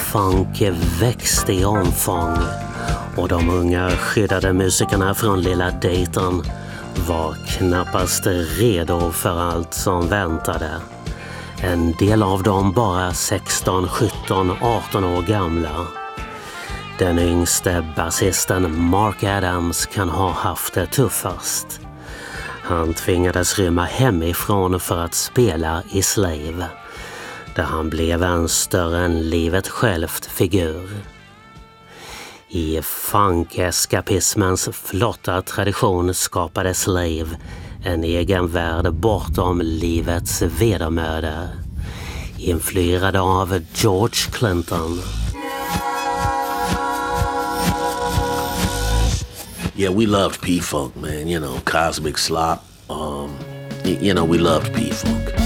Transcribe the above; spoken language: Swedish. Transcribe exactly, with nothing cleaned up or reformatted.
P-funk växte i omfång och de unga skyddade musikerna från lilla Dayton var knappast redo för allt som väntade. En del av dem bara sexton, sjutton, arton år gamla. Den yngste basisten Mark Adams kan ha haft det tuffast. Han tvingades rymma hemifrån för att spela i Slave, där han blev en större än livet självt figur. I funkeskapismens flotta tradition skapade Slave en egen värld bortom livets vedermöda, influerade av George Clinton. Yeah, we loved P-Funk, man. You know, Cosmic Slop. Um, y- you know, we loved P-Funk.